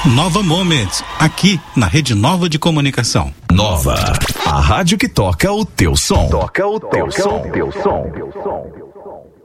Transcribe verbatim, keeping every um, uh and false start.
Nova Moments, aqui na Rede Nova de Comunicação. Nova, a rádio que toca o teu som. Toca o teu som. Teu som.